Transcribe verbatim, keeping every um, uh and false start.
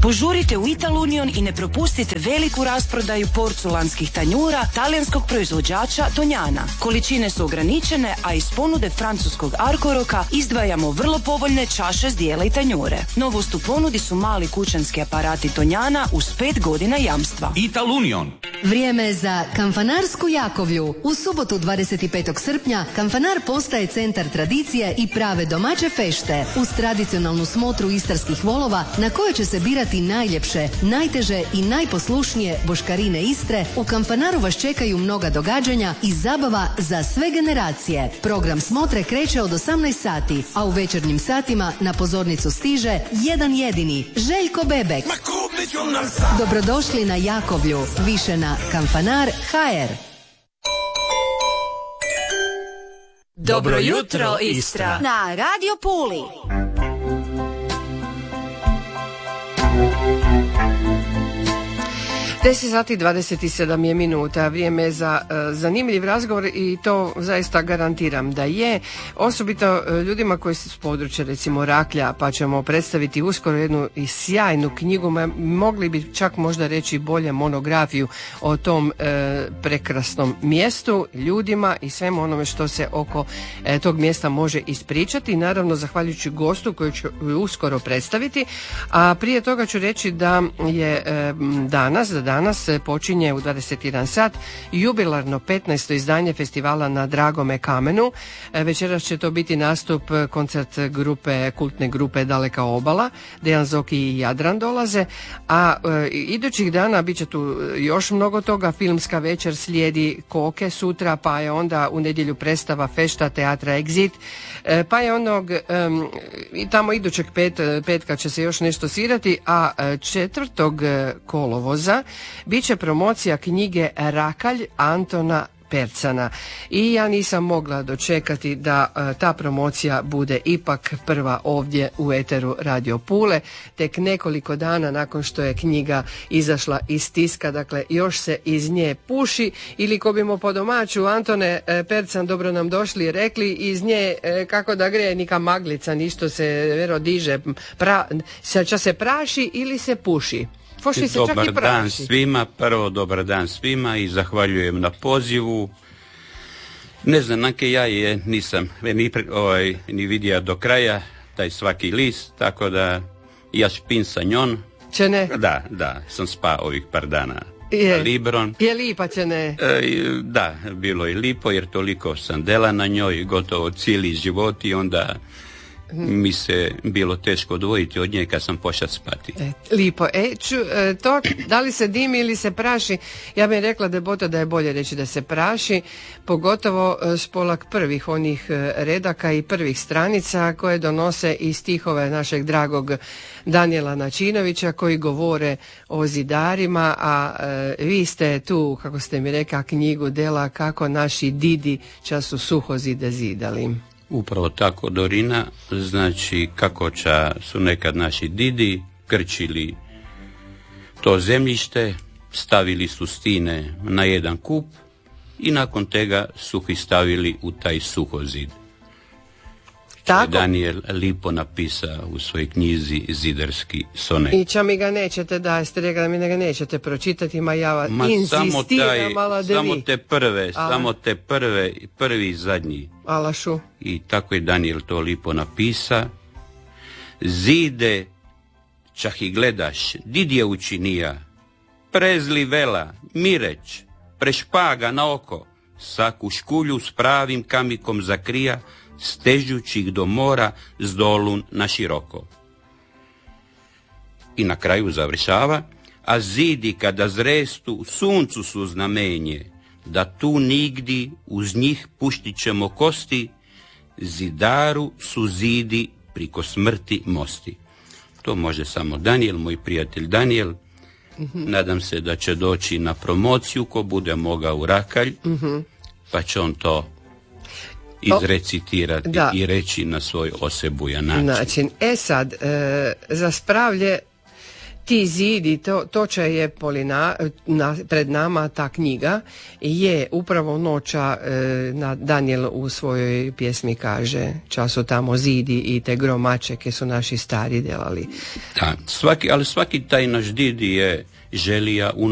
Požurite u Ital Union i ne propustite veliku rasprodaju porculanskih tanjura talijanskog proizvođača Tonjana. Količine su ograničene, a iz ponude francuskog Arcoroka izdvajamo vrlo povoljne čaše zdjela i tanjure. Novost u ponudi su mali kućanski aparati Tonjana uz pet godina jamstva. Ital Union. Vrijeme je za Kamfanarsku Jakovlju. U subotu dvadeset petog srpnja Kamfanar postaje centar tradicije i prave domaće fešte uz tradicionalnu smotru istarskih volova na kojoj će se birati najljepše, najteže i najposlušnije boškarine Istre. U Kamfanaru vas čekaju mnoga događanja i zabava za sve generacije. Program smotre kreće od osamnaest sati, a u večernjim satima na pozornicu stiže jedan jedini Željko Bebek. Dobrodošli na Jakovlju, više na Kamfanar ha er. Dobro jutro, Istra! Na Radio Puli. deset sati dvadeset sedam je minuta, vrijeme je za uh, zanimljiv razgovor i to zaista garantiram da je, osobito uh, ljudima koji su s područja recimo Raklja, pa ćemo predstaviti uskoro jednu i sjajnu knjigu, mogli bi čak možda reći bolje monografiju o tom uh, prekrasnom mjestu, ljudima i svemu onome što se oko uh, tog mjesta može ispričati, naravno zahvaljujući gostu koju ću uskoro predstaviti, a prije toga ću reći da je uh, danas, da Danas počinje u dvadeset jedan sat jubilarno petnaesto izdanje festivala Na dragome kamenu. Večeras će to biti nastup, koncert grupe, kultne grupe Daleka obala, Dejan Zoki i Jadran dolaze, a e, idućih dana bit će tu još mnogo toga, filmska večer slijedi Koke sutra, pa je onda u nedjelju predstava Fešta teatra Exit, e, pa je onog e, i tamo idućeg pet, petka će se još nešto svirati, a četvrtog kolovoza biće promocija knjige Rakalj Antona Percana i ja nisam mogla dočekati da uh, ta promocija bude ipak prva ovdje u eteru Radio Pule, tek nekoliko dana nakon što je knjiga izašla iz tiska, dakle još se iz nje puši ili ko bimo po domaću Antone uh, Percan dobro nam došli rekli iz nje uh, kako da greje nika maglica, ništo se vero diže, pra, ča se praši ili se puši. Se dobar dan svima, prvo dobar dan svima i zahvaljujem na pozivu. Ne znam, nanke ja je nisam ni, ovaj, ni vidio do kraja taj svaki list, tako da ja špin sa njom. Če ne? Da, da, sam spa ovih par dana. Je, Libron. je lipa, če ne? E, da, bilo je lipo jer toliko sam dela na njoj, gotovo cijeli život i onda mi se bilo teško odvojiti od nje kad sam pošao spati. E, lipo. E, ču, e, to, da li se dimi ili se praši, ja bih rekla da je bota da je bolje reći da se praši, pogotovo s polak prvih onih redaka i prvih stranica koje donose i stihove našeg dragog Danijela Načinovića koji govore o zidarima, a e, vi ste tu, kako ste mi rekla, knjigu dela kako naši didi času suhozide zidali. Upravo tako, Dorina, znači kako ča su nekad naši didi krčili to zemljište, stavili su stine na jedan kup i nakon tega su ih stavili u taj suhozid. Tako? Daniel lipo napisa u svojoj knjizi Zidarski sonet. I ča mi ga nećete, da jeste rekli da mi ga nećete pročitati, ma ja vas ma insistiram, samo, taj, ala da samo vi. te prve, ala. samo te prve, prvi i zadnji. Alašu. I tako je Daniel to lipo napisa. Zide, čah i gledaš, didje učinija, prezli vela, mireć, prešpaga na oko, saku škulju s pravim kamikom zakrija, stežući ih do mora s dolun na široko. I na kraju završava, a zidi kada zrestu suncu su znamenje, da tu nigdi uz njih puštit ćemo kosti, zidaru su zidi priko smrti mosti. To može samo Daniel, moj prijatelj Daniel. Mm-hmm. Nadam se da će doći na promociju ko bude mogao u Rakalj, mm-hmm. pa će on to izrecitirati da. I reći na svoj osebujan način. način. E sad, e, za spravlje Ti zidi, to, toča je polina, na, pred nama ta knjiga je upravo noća e, na Daniel u svojoj pjesmi kaže času tamo zidi i te gromače ke su naši stari delali. Da, svaki, ali svaki taj naš didi je želija u